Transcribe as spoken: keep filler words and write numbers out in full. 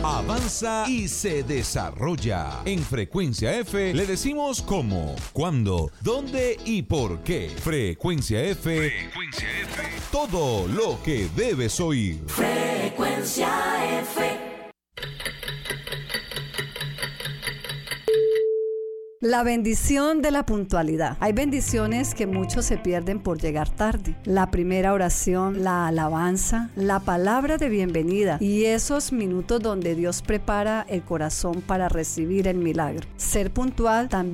avanza y se desarrolla. En Frecuencia F le decimos cómo, cuándo, dónde y por qué. Frecuencia F. Frecuencia F. Todo lo que debes oír. Frecuencia F. La bendición de la puntualidad. Hay bendiciones que muchos se pierden por llegar tarde. La primera oración, la alabanza, la palabra de bienvenida y esos minutos donde Dios prepara el corazón para recibir el milagro. Ser puntual también